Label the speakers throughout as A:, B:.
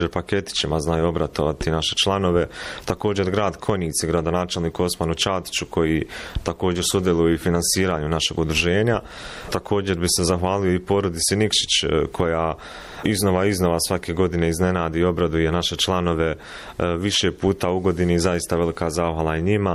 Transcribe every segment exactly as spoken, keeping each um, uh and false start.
A: paketićima znaju obratovati naše članove. Također grad Konjice, gradonačelnik Osmanu Čatiću koji također sudjeluje u finansiranju našeg udruženja. Također bi se zahvalio i porodici Nikšić koja iznova iznova svake godine iznenadi i obraduje naše članove više puta u godini, zaista velika zahvala i njima.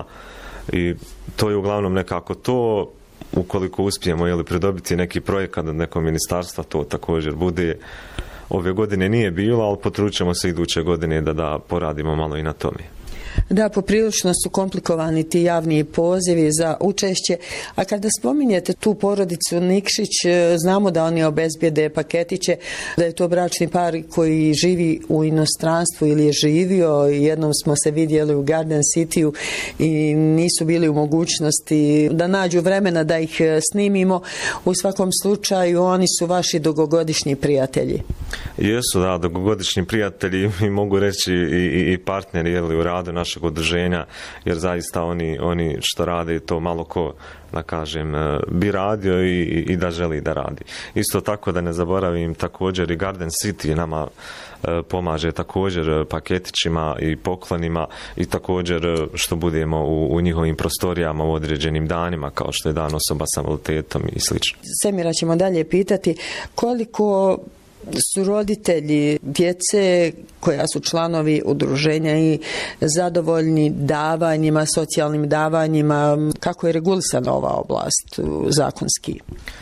A: I to je uglavnom nekako to. Ukoliko uspijemo jeli, pridobiti neki projekat od nekog ministarstva, to također bude. Ove godine nije bilo, ali potručujemo se iduće godine da, da poradimo malo i na tome.
B: Da, poprilično su komplikovani ti javni pozivi za učešće, a kada spominjete tu porodicu Nikšić, znamo da oni obezbijede paketiće, da je to bračni par koji živi u inostranstvu ili je živio, jednom smo se vidjeli u Garden Cityu i nisu bili u mogućnosti da nađu vremena da ih snimimo. U svakom slučaju oni su vaši dugogodišnji prijatelji.
A: Jesu, da, dugogodišnji prijatelji i mogu reći i, i, i partneri jeli, u radu našeg udruženja, jer zaista oni, oni što rade to malo ko, da kažem, bi radio i, i da želi da radi. Isto tako da ne zaboravim također i Garden City nama pomaže također paketićima i poklonima i također što budemo u, u njihovim prostorijama u određenim danima kao što je dan osoba sa invaliditetom i slično.
B: Semira ćemo dalje pitati koliko su roditelji djece koja su članovi udruženja i zadovoljni davanjima, socijalnim davanjima, kako je regulisana ova oblast zakonski?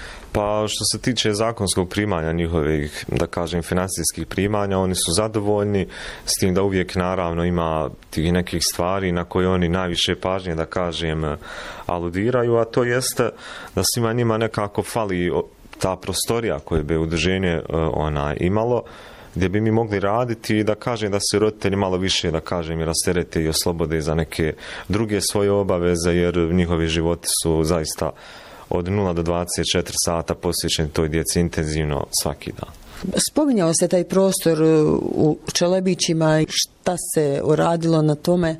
A: Pa što se tiče zakonskog primanja njihovih, da kažem, financijskih primanja, oni su zadovoljni, s tim da uvijek naravno ima tih nekih stvari na koje oni najviše pažnje, da kažem, aludiraju, a to jeste da svima njima nekako fali ta prostorija koju bi udruženje ona imalo, gdje bi mi mogli raditi i da kažem da se roditelji malo više, da kažem, i rasterete i oslobode za neke druge svoje obaveze, jer njihovi životi su zaista od nula do dvadeset četiri sata posvećeni toj djeci intenzivno svaki dan.
B: Spominjao se taj prostor u Čelebićima, šta se uradilo na tome?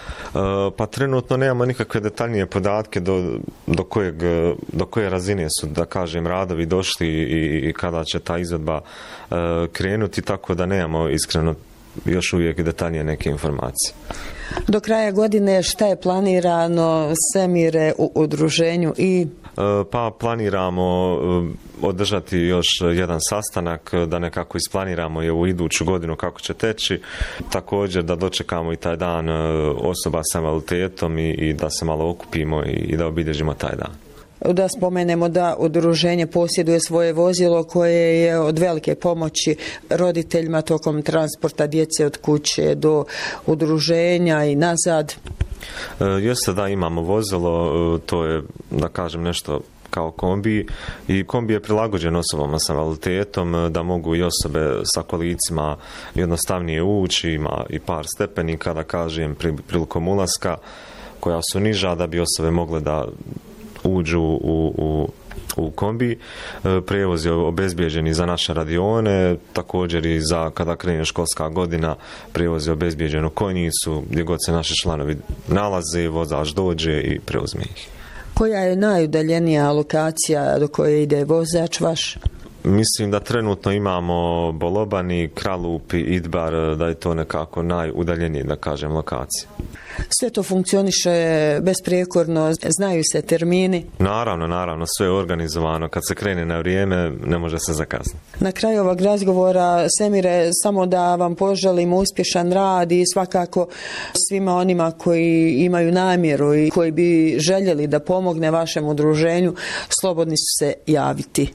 A: Pa trenutno nemamo nikakve detaljnije podatke do, do, kojeg, do koje razine su, da kažem, radovi došli i, i kada će ta izvedba uh, krenuti, tako da nemamo iskreno još uvijek detaljnije neke informacije.
B: Do kraja godine šta je planirano, Semire, u udruženju i...
A: Pa planiramo održati još jedan sastanak, da nekako isplaniramo je u iduću godinu kako će teći. Također da dočekamo i taj dan osoba sa invaliditetom i, i da se malo okupimo i, i da obilježimo taj dan.
B: Da spomenemo da udruženje posjeduje svoje vozilo koje je od velike pomoći roditeljima tokom transporta djece od kuće do udruženja i nazad.
A: E, jeste da imamo vozilo, to je, da kažem, nešto kao kombi i kombi je prilagođen osobama sa invaliditetom da mogu i osobe sa kolicima jednostavnije ući, ima i par stepenika, da kažem, prilikom ulaska koja su niža da bi osobe mogle da uđu u, u, u kombi. Prijevoz je obezbijeđen i za naše radione, također i za kada krene školska godina prijevoz je obezbijeđen u Konjicu, gdje god se naši članovi nalaze, vozač dođe i preuzme ih.
B: Koja je najudaljenija lokacija do koje ide vozač vaš?
A: Mislim da trenutno imamo Bolobani, Kralupi, Idbar, da je to nekako najudaljenije, da kažem, lokacije.
B: Sve to funkcioniše besprijekorno, znaju se termini?
A: Naravno, naravno, sve je organizovano. Kad se krene na vrijeme, ne može se zakasniti.
B: Na kraju ovog razgovora, Semire, samo da vam poželim uspješan rad i svakako svima onima koji imaju namjeru i koji bi željeli da pomogne vašem udruženju, slobodni su se javiti.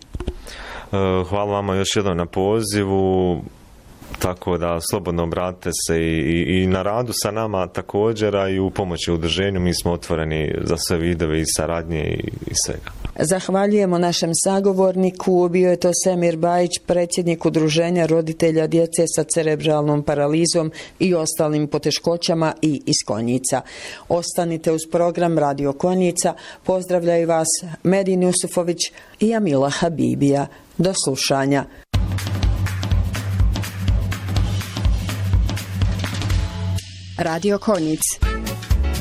A: Hvala vama još jednom na pozivu, tako da slobodno obratite se i, i, i na radu sa nama također, a i u pomoći udruženju. Mi smo otvoreni za sve vidove i saradnje i, i svega.
B: Zahvaljujemo našem sagovorniku, bio je to Semir Bajić, predsjednik udruženja roditelja djece sa cerebralnom paralizom i ostalim poteškoćama i iz Konjica. Ostanite uz program Radio Konjica, pozdravljaju vas Medin Jusufović i Amila Habibija. Do slušanja.
C: Radio Konjic.